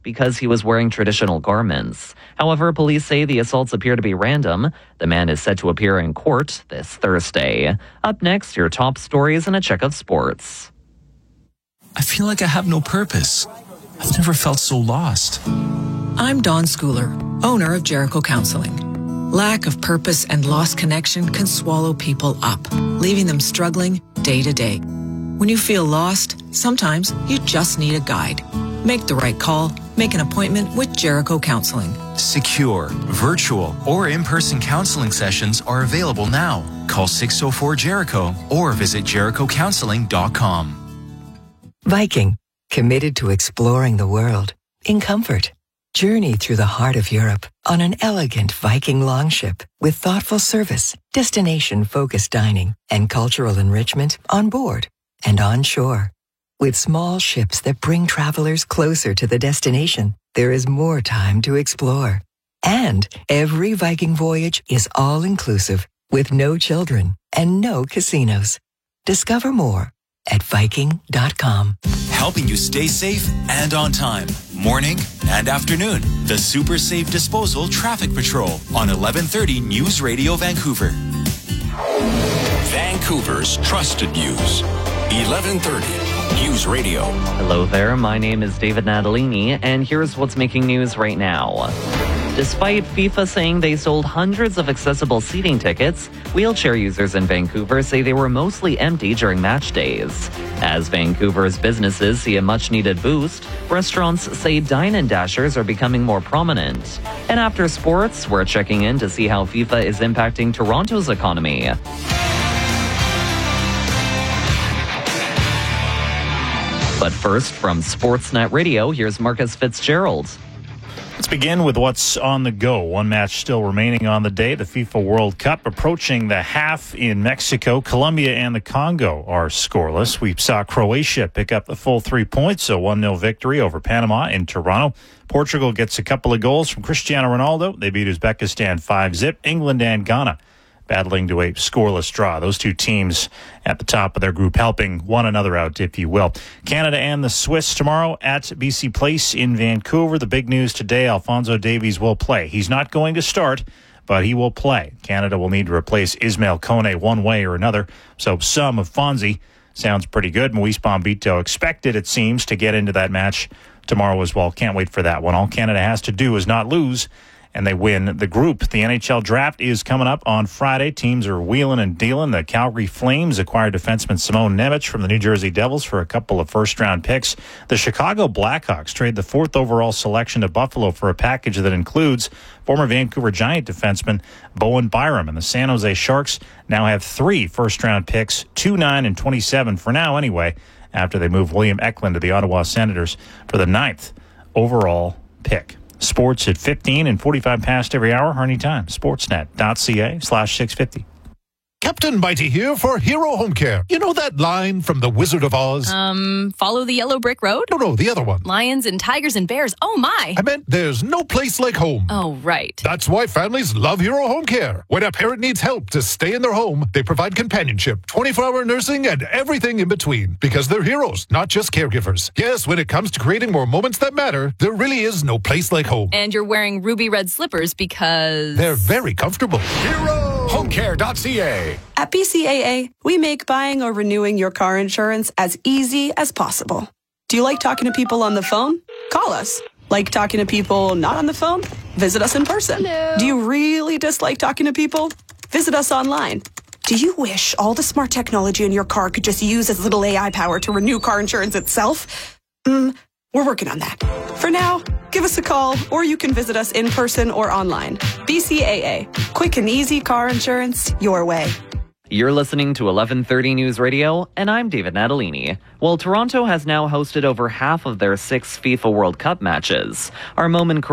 because he was wearing traditional garments. However, police say the assaults appear to be random. The man is set to appear in court this Thursday. Up next, your top stories and a check of sports. I feel like I have no purpose. I've never felt so lost. I'm Dawn Schooler, owner of Jericho Counseling. Lack of purpose and lost connection can swallow people up, leaving them struggling day to day. When you feel lost, sometimes you just need a guide. Make the right call. Make an appointment with Jericho Counseling. Secure, virtual, or in-person counseling sessions are available now. Call 604-JERICHO or visit jerichocounseling.com. Viking, committed to exploring the world in comfort. Journey through the heart of Europe on an elegant Viking longship with thoughtful service, destination-focused dining, and cultural enrichment on board and on shore. With small ships that bring travelers closer to the destination, there is more time to explore. And every Viking voyage is all-inclusive with no children and no casinos. Discover more at Viking.com. Helping you stay safe and on time. Morning and afternoon. The Super Safe Disposal Traffic Patrol on 1130 News Radio Vancouver. Vancouver's trusted news. 1130 News Radio. Hello there, my name is David Natalini, and here's what's making news right now. Despite FIFA saying they sold hundreds of accessible seating tickets, wheelchair users in Vancouver say they were mostly empty during match days. As Vancouver's businesses see a much-needed boost, restaurants say dine-in dashers are becoming more prominent. And after sports, we're checking in to see how FIFA is impacting Toronto's economy. But first, from Sportsnet Radio, here's Marcus Fitzgerald. Let's begin with what's on the go. One match still remaining on the day, the FIFA World Cup approaching the half in Mexico. Colombia and the Congo are scoreless. We saw Croatia pick up the full 3 points, a 1-0 victory over Panama in Toronto. Portugal gets a couple of goals from Cristiano Ronaldo. They beat Uzbekistan 5-0. England and Ghana battling to a scoreless draw. Those two teams at the top of their group helping one another out, if you will. Canada and the Swiss tomorrow at BC Place in Vancouver. The big news today, Alphonso Davies will play. He's not going to start, but he will play. Canada will need to replace Ismail Kone one way or another. So some of Fonzie sounds pretty good. Moise Bombito expected, it seems, to get into that match tomorrow as well. Can't wait for that one. All Canada has to do is not lose, and they win the group. The NHL draft is coming up on Friday. Teams are wheeling and dealing. The Calgary Flames acquired defenseman Simone Nemec from the New Jersey Devils for a couple of first-round picks. The Chicago Blackhawks trade the 4th overall selection to Buffalo for a package that includes former Vancouver Giant defenseman Bowen Byram. And the San Jose Sharks now have 3 first-round picks, 2, 9, and 27 for now anyway, after they move William Eklund to the Ottawa Senators for the 9th overall pick. Sports at 15 and 45 past every hour, anytime. Sportsnet.ca/650. Captain Mighty here for Hero Home Care. You know that line from The Wizard of Oz? Follow the yellow brick road? No, the other one. Lions and tigers and bears. Oh, my. I meant there's no place like home. Oh, right. That's why families love Hero Home Care. When a parent needs help to stay in their home, they provide companionship, 24-hour nursing, and everything in between. Because they're heroes, not just caregivers. Yes, when it comes to creating more moments that matter, there really is no place like home. And you're wearing ruby red slippers because... they're very comfortable. HeroHomeCare.ca. At BCAA, we make buying or renewing your car insurance as easy as possible. Do you like talking to people on the phone? Call us. Like talking to people not on the phone? Visit us in person. Hello. Do you really dislike talking to people? Visit us online. Do you wish all the smart technology in your car could just use as little AI power to renew car insurance itself? We're working on that. For now, give us a call, or you can visit us in person or online. BCAA. Quick and easy car insurance your way. You're listening to 1130 News Radio, and I'm David Natalini. Well, Toronto has now hosted over half of their 6 FIFA World Cup matches. Our moment